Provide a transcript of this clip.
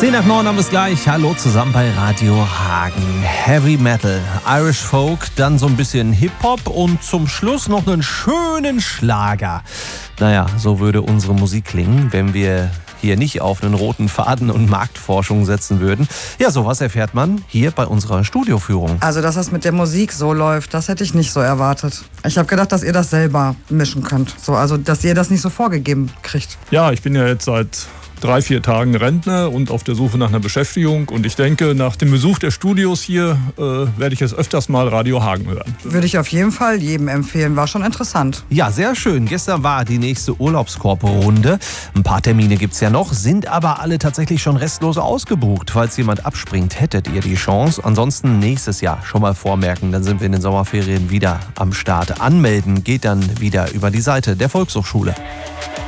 10:09 haben wir es gleich. Hallo zusammen bei Radio Hagen. Heavy Metal, Irish Folk, dann so ein bisschen Hip-Hop und zum Schluss noch einen schönen Schlager. Naja, so würde unsere Musik klingen, wenn wir hier nicht auf einen roten Faden und Marktforschung setzen würden. Ja, sowas erfährt man hier bei unserer Studioführung. Also, dass das mit der Musik so läuft, das hätte ich nicht so erwartet. Ich habe gedacht, dass ihr das selber mischen könnt. So, also, dass ihr das nicht so vorgegeben kriegt. Ja, ich bin ja jetzt seit 3-4 Tagen Rentner und auf der Suche nach einer Beschäftigung. Und ich denke, nach dem Besuch der Studios hier werde ich jetzt öfters mal Radio Hagen hören. Würde ich auf jeden Fall jedem empfehlen. War schon interessant. Ja, sehr schön. Gestern war die nächste Urlaubskorporunde. Ein paar Termine gibt's ja noch, sind aber alle tatsächlich schon restlos ausgebucht. Falls jemand abspringt, hättet ihr die Chance. Ansonsten nächstes Jahr schon mal vormerken. Dann sind wir in den Sommerferien wieder am Start. Anmelden geht dann wieder über die Seite der Volkshochschule.